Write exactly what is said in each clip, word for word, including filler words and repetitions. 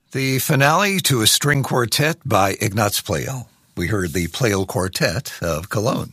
The finale to a string quartet by Ignaz Pleyel. We heard the Pleyel Quartet of Cologne.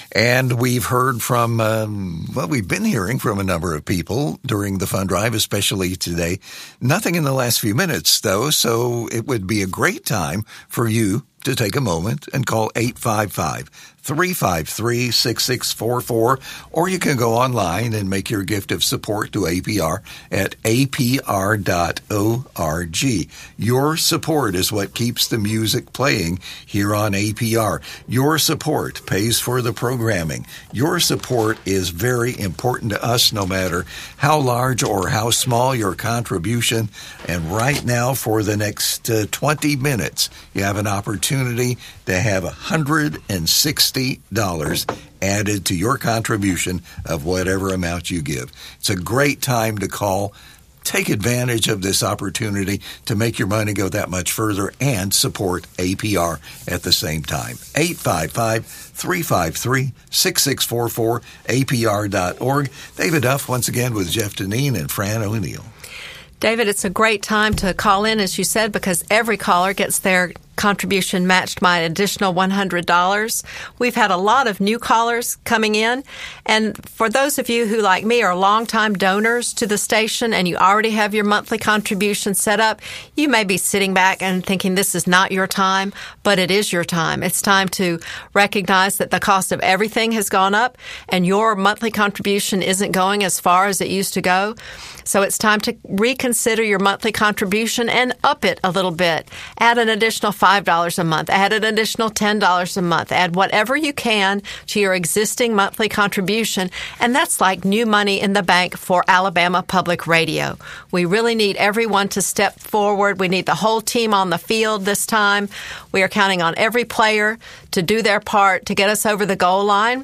And we've heard from, um, well, we've been hearing from a number of people during the fund drive, especially today. Nothing in the last few minutes, though, so it would be a great time for you to take a moment and call eight five five, three five three, six six four four, or you can go online and make your gift of support to A P R at A P R dot org. Your support is what keeps the music playing here on A P R. Your support pays for the programming. Your support is very important to us, no matter how large or how small your contribution. And right now, for the next uh, twenty minutes, you have an opportunity to have one hundred sixty dollars added to your contribution of whatever amount you give. It's a great time to call. Take advantage of this opportunity to make your money go that much further and support A P R at the same time. eight five five, three five three, six six four four, A P R dot org. David Duff once again with Jeff Deneen and Fran O'Neill. David, it's a great time to call in, as you said, because every caller gets their contribution matched by an additional one hundred dollars. We've had a lot of new callers coming in. And for those of you who, like me, are longtime donors to the station and you already have your monthly contribution set up, you may be sitting back and thinking this is not your time, but it is your time. It's time to recognize that the cost of everything has gone up and your monthly contribution isn't going as far as it used to go. So it's time to reconsider your monthly contribution and up it a little bit. Add an additional five dollars a month. Add an additional ten dollars a month. Add whatever you can to your existing monthly contribution. And that's like new money in the bank for Alabama Public Radio. We really need everyone to step forward. We need the whole team on the field this time. We are counting on every player to do their part to get us over the goal line.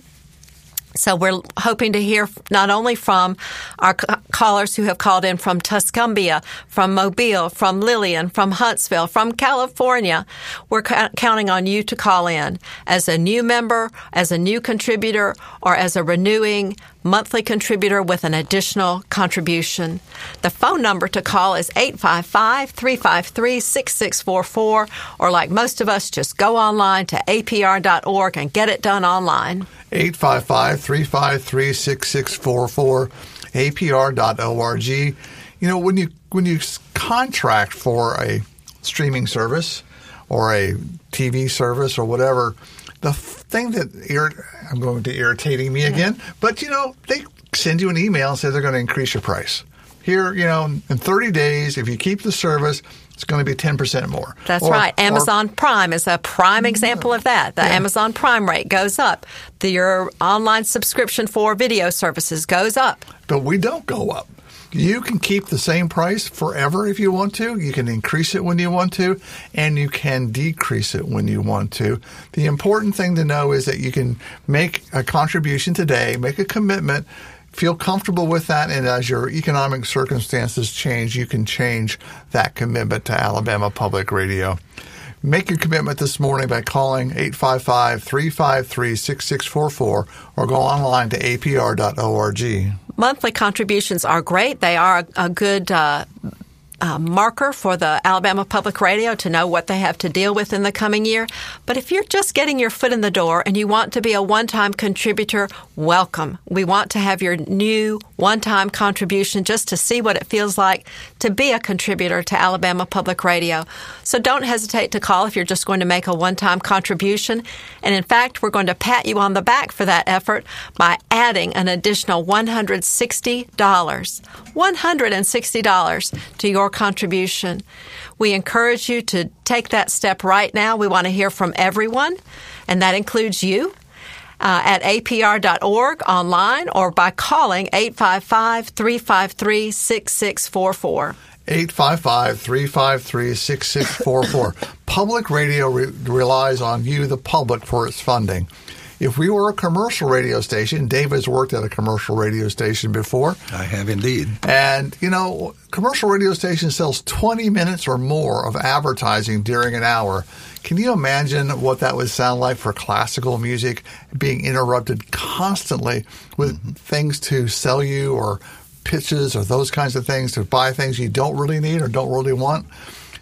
So we're hoping to hear not only from our callers who have called in from Tuscumbia, from Mobile, from Lillian, from Huntsville, from California. We're ca- counting on you to call in as a new member, as a new contributor, or as a renewing monthly contributor with an additional contribution. The phone number to call is eight five five, three five three, six six four four, or like most of us, just go online to A P R dot org and get it done online. eight five five, three five three, six six four four, A P R dot org. You know, when you when you contract for a streaming service or a T V service or whatever, the thing that ir- I'm going to irritating me again, but you know, they send you an email and say they're going to increase your price. Here, you know, in thirty days, if you keep the service, it's going to be ten percent more. That's or, right. Amazon or, Prime is a prime example of that. The yeah. Amazon Prime rate goes up. The, your online subscription for video services goes up. But we don't go up. You can keep the same price forever if you want to. You can increase it when you want to, and you can decrease it when you want to. The important thing to know is that you can make a contribution today, make a commitment, feel comfortable with that, and as your economic circumstances change, you can change that commitment to Alabama Public Radio. Make your commitment this morning by calling eight five five, three five three, six six four four or go online to A P R dot org. Monthly contributions are great. They are a, a good uh, uh, marker for the Alabama Public Radio to know what they have to deal with in the coming year. But if you're just getting your foot in the door and you want to be a one-time contributor, welcome. We want to have your new one-time contribution just to see what it feels like to be a contributor to Alabama Public Radio. So don't hesitate to call if you're just going to make a one-time contribution. And in fact, we're going to pat you on the back for that effort by adding an additional one hundred sixty dollars, one hundred sixty dollars to your contribution. We encourage you to take that step right now. We want to hear from everyone, and that includes you. Uh, at A P R dot org online or by calling eight five five, three five three, six six four four. eight five five, three five three, six six four four. Public radio re- relies on you, the public, for its funding. If we were a commercial radio station, Dave has worked at a commercial radio station before. I have indeed. And, you know, commercial radio station sells twenty minutes or more of advertising during an hour. Can you imagine what that would sound like for classical music being interrupted constantly with mm-hmm. things to sell you or pitches or those kinds of things to buy things you don't really need or don't really want?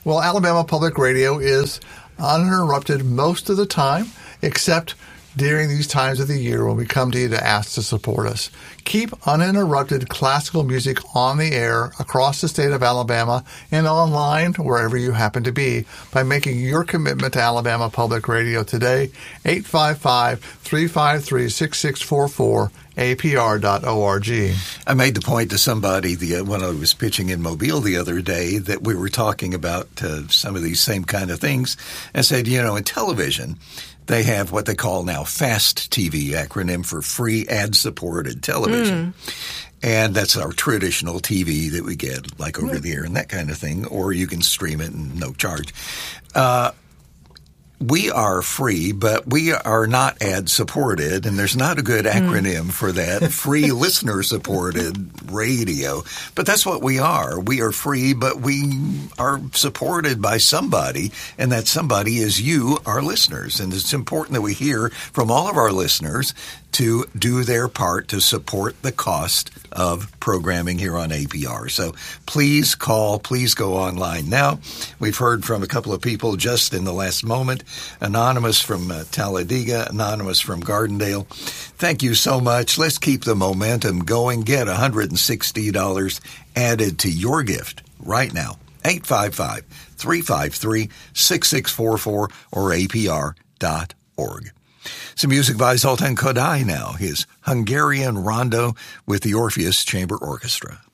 Well, Alabama Public Radio is uninterrupted most of the time, except during these times of the year when we come to you to ask to support us. Keep uninterrupted classical music on the air across the state of Alabama and online wherever you happen to be by making your commitment to Alabama Public Radio today. eight five five, three five three, six six four four, A P R dot org. I made the point to somebody the, when I was pitching in Mobile the other day that we were talking about uh, some of these same kind of things and said, you know, in television, they have what they call now FAST T V, acronym for Free Ad-Supported Television. Mm. And that's our traditional T V that we get, like over the air and that kind of thing, or you can stream it and no charge. Uh, we are free, but we are not ad-supported, and there's not a good acronym mm. for that, free listener-supported radio. But that's what we are. We are free, but we are supported by somebody, and that somebody is you, our listeners. And it's important that we hear from all of our listeners to do their part to support the cost of programming here on A P R. So please call, please go online. Now, we've heard from a couple of people just in the last moment. Anonymous from uh, Talladega, Anonymous from Gardendale. Thank you so much. Let's keep the momentum going. Get one hundred sixty dollars added to your gift right now. eight five five, three five three, six six four four or A P R dot org. Some music by Zoltan Kodály now, his Hungarian Rondo with the Orpheus Chamber Orchestra.